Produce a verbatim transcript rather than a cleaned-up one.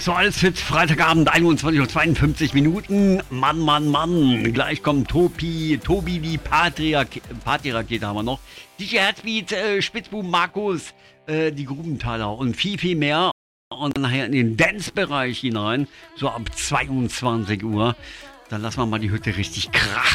So, alles fit, Freitagabend, einundzwanzig Uhr zweiundfünfzig Minuten. Mann, Mann, Mann. Gleich kommt Tobi, Tobi die Partyrak- Partyrakete haben wir noch. D J Herzbeat, äh, Spitzbuben Markus, äh, die Grubenthaler und viel, viel mehr. Und nachher in den Dance-Bereich hinein, so ab zweiundzwanzig Uhr. Dann lassen wir mal die Hütte richtig krachen.